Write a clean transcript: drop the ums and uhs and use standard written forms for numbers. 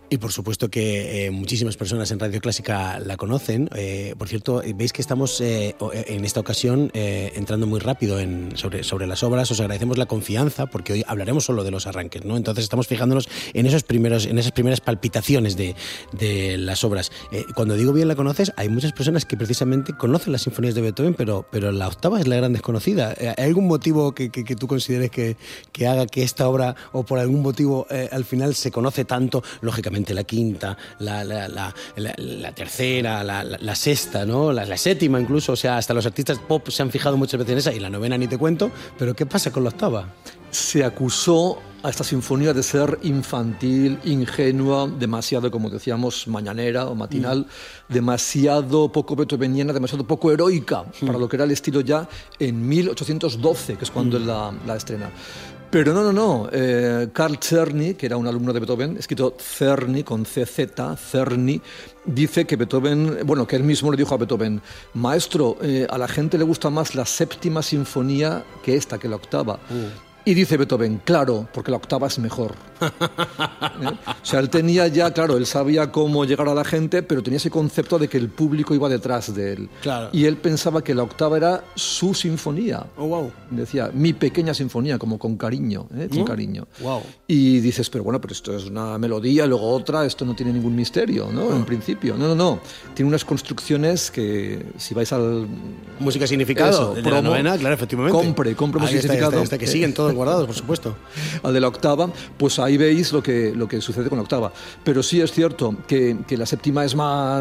Y por supuesto que muchísimas personas en Radio Clásica la conocen. Por cierto, veis que estamos en esta ocasión entrando muy rápido sobre las obras. Os agradecemos la confianza porque hoy hablaremos solo de los arranques, ¿no? Entonces estamos fijándonos en esas primeras palpitaciones de las obras. Cuando digo bien la conoces, hay muchas personas que precisamente conocen las sinfonías de Beethoven, pero la octava es la gran desconocida. ¿Hay algún motivo que tú consideres que haga que esta obra, o por algún motivo al final se conoce tanto? Lógicamente la quinta, la tercera, la sexta, ¿no? La séptima incluso, o sea, hasta los artistas pop se han fijado muchas veces en esa, y la novena ni te cuento, pero ¿qué pasa con la octava? Se acusó a esta sinfonía de ser infantil, ingenua, demasiado, como decíamos, mañanera o matinal, demasiado poco beethoveniana, demasiado poco heroica para lo que era el estilo ya en 1812, que es cuando él la estrena. Pero no. Carl Czerny, que era un alumno de Beethoven, escrito Czerny con CZ, Czerny, dice que Beethoven, bueno, que él mismo le dijo a Beethoven: maestro, a la gente le gusta más la séptima sinfonía que esta, que la octava. Y dice Beethoven, claro, porque la octava es mejor. O sea, él tenía ya, claro, él sabía cómo llegar a la gente, pero tenía ese concepto de que el público iba detrás de él. Claro. Y él pensaba que la octava era su sinfonía. Oh, wow. Decía, mi pequeña sinfonía, como con cariño, con cariño. Wow. Y dices, pero bueno, pero esto es una melodía, luego otra, esto no tiene ningún misterio, ¿no? En principio. No. Tiene unas construcciones que, si vais al... Música significado, de la novena, claro, efectivamente. Compre música significado. Está, que siguen todos guardados, por supuesto. Al de la octava, pues ahí veis lo que sucede con la octava. Pero sí es cierto que la séptima es más